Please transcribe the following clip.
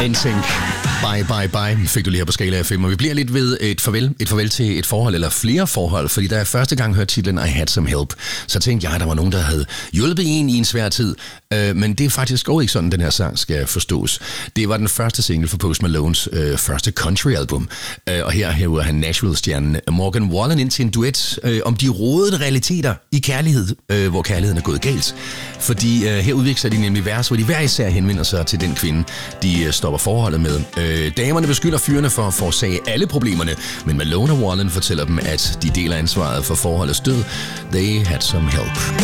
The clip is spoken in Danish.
NSYNC. Bye, bye, bye, fik du lige her på Skala FM. Og vi bliver lidt ved et farvel til et forhold, eller flere forhold, fordi da jeg første gang hørte titlen I Had Some Help, så tænkte jeg, at der var nogen, der havde hjulpet en i en svær tid. Men det er faktisk også ikke sådan, den her sang skal forstås. Det var den første single for Post Malones første country-album. Og her hæver han Nashville-stjernen Morgan Wallen ind til en duet om de rodede realiteter i kærlighed, hvor kærligheden er gået galt. Fordi her udvikler de nemlig vers, hvor de hver især henvender sig til den kvinde, de stopper forholdet med. Damerne beskylder fyrene for at forårsage alle problemerne, men Malone og Wallen fortæller dem, at de deler ansvaret for forholdets død. They had some help.